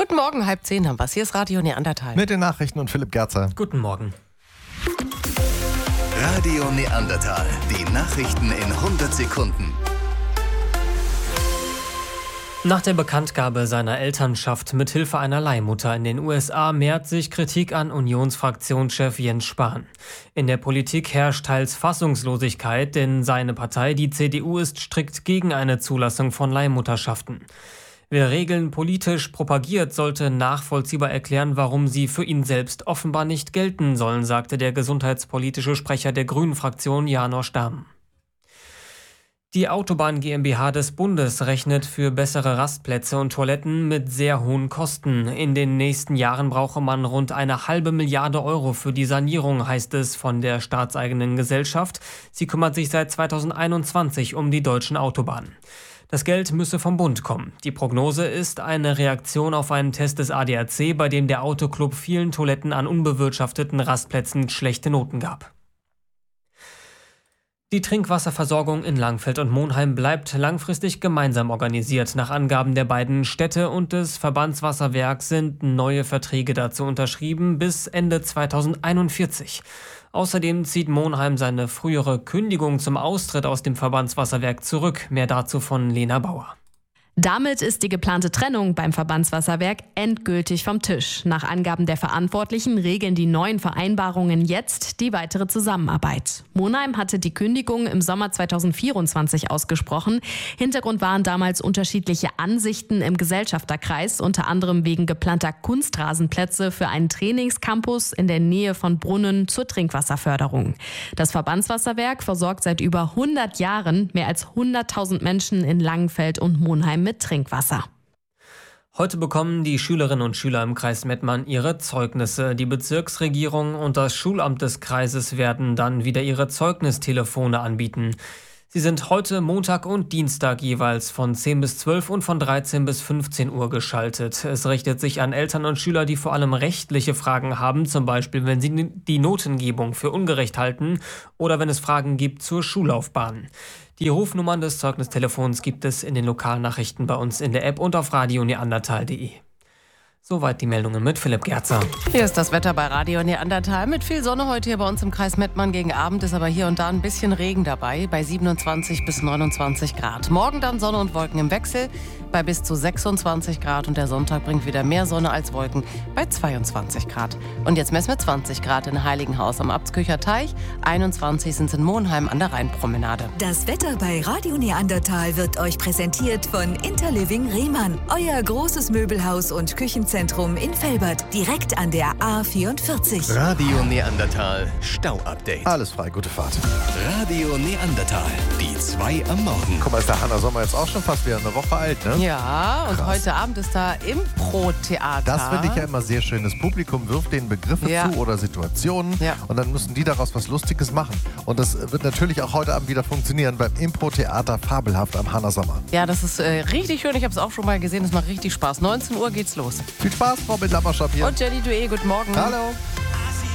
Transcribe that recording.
Guten Morgen, 9:30 haben wir es. Hier ist Radio Neandertal. Mit den Nachrichten und Philipp Gerzer. Guten Morgen. Radio Neandertal. Die Nachrichten in 100 Sekunden. Nach der Bekanntgabe seiner Elternschaft mit Hilfe einer Leihmutter in den USA mehrt sich Kritik an Unionsfraktionschef Jens Spahn. In der Politik herrscht teils Fassungslosigkeit, denn seine Partei, die CDU, ist strikt gegen eine Zulassung von Leihmutterschaften. Wer Regeln politisch propagiert, sollte nachvollziehbar erklären, warum sie für ihn selbst offenbar nicht gelten sollen, sagte der gesundheitspolitische Sprecher der Grünen-Fraktion Janosch Dahm. Die Autobahn GmbH des Bundes rechnet für bessere Rastplätze und Toiletten mit sehr hohen Kosten. In den nächsten Jahren brauche man rund 1,5 Milliarde Euro für die Sanierung, heißt es von der staatseigenen Gesellschaft. Sie kümmert sich seit 2021 um die deutschen Autobahnen. Das Geld müsse vom Bund kommen. Die Prognose ist eine Reaktion auf einen Test des ADAC, bei dem der Autoclub vielen Toiletten an unbewirtschafteten Rastplätzen schlechte Noten gab. Die Trinkwasserversorgung in Langfeld und Monheim bleibt langfristig gemeinsam organisiert. Nach Angaben der beiden Städte und des Verbandswasserwerks sind neue Verträge dazu unterschrieben bis Ende 2041. Außerdem zieht Monheim seine frühere Kündigung zum Austritt aus dem Verbandswasserwerk zurück. Mehr dazu von Lena Bauer. Damit ist die geplante Trennung beim Verbandswasserwerk endgültig vom Tisch. Nach Angaben der Verantwortlichen regeln die neuen Vereinbarungen jetzt die weitere Zusammenarbeit. Monheim hatte die Kündigung im Sommer 2024 ausgesprochen. Hintergrund waren damals unterschiedliche Ansichten im Gesellschafterkreis, unter anderem wegen geplanter Kunstrasenplätze für einen Trainingscampus in der Nähe von Brunnen zur Trinkwasserförderung. Das Verbandswasserwerk versorgt seit über 100 Jahren mehr als 100.000 Menschen in Langenfeld und Monheim mit Trinkwasser. Heute bekommen die Schülerinnen und Schüler im Kreis Mettmann ihre Zeugnisse. Die Bezirksregierung und das Schulamt des Kreises werden dann wieder ihre Zeugnistelefone anbieten. Sie sind heute Montag und Dienstag jeweils von 10 bis 12 und von 13 bis 15 Uhr geschaltet. Es richtet sich an Eltern und Schüler, die vor allem rechtliche Fragen haben, zum Beispiel wenn sie die Notengebung für ungerecht halten oder wenn es Fragen gibt zur Schullaufbahn. Die Rufnummern des Zeugnistelefons gibt es in den Lokalnachrichten bei uns in der App und auf radioneandertal.de. Soweit die Meldungen mit Philipp Gerzer. Hier ist das Wetter bei Radio Neandertal mit viel Sonne heute hier bei uns im Kreis Mettmann. Gegen Abend ist aber hier und da ein bisschen Regen dabei, bei 27 bis 29 Grad. Morgen dann Sonne und Wolken im Wechsel bei bis zu 26 Grad und der Sonntag bringt wieder mehr Sonne als Wolken bei 22 Grad. Und jetzt messen wir 20 Grad in Heiligenhaus am Abtskircher Teich, 21 sind in Monheim an der Rheinpromenade. Das Wetter bei Radio Neandertal wird euch präsentiert von Interliving Rehmann, euer großes Möbelhaus und Küchenzentrum in Velbert, direkt an der A44. Radio Neandertal Stau-Update. Alles frei, gute Fahrt. Radio Neandertal, die 2 am Morgen. Guck mal, ist der Hanna Sommer jetzt auch schon fast wieder eine Woche alt, ne? Ja, und Krass. heute Abend ist da Impro-Theater. Das finde ich ja immer sehr schön. Das Publikum wirft denen Begriffe zu oder Situationen und dann müssen die daraus was Lustiges machen. Und das wird natürlich auch heute Abend wieder funktionieren beim Impro-Theater Fabelhaft am Hanna Sommer. Ja, das ist richtig schön. Ich habe es auch schon mal gesehen. Das macht richtig Spaß. 19 Uhr geht's los. Viel Spaß, Frau Bindlammerschap hier. Und Jenny Dué, guten Morgen. Hallo.